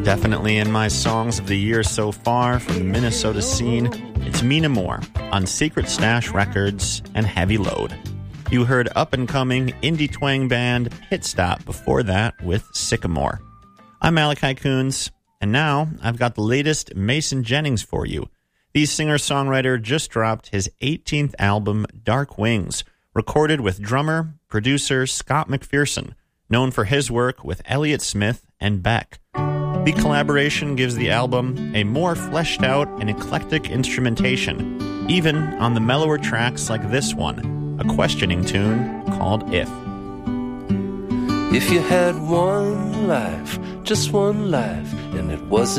Definitely in my songs of the year so far from the Minnesota scene, it's Mina Moore on Secret Stash Records and Heavy Load. You heard up-and-coming indie twang band Hit Stop before that with Sycamore. I'm Malachi Coons, and now I've got the latest Mason Jennings for you. The singer-songwriter just dropped his 18th album, Dark Wings, recorded with drummer, producer Scott McPherson, known for his work with Elliott Smith and Beck. The collaboration gives the album a more fleshed out and eclectic instrumentation, even on the mellower tracks like this one, a questioning tune called If. If you had one life, just one life, and it wasn't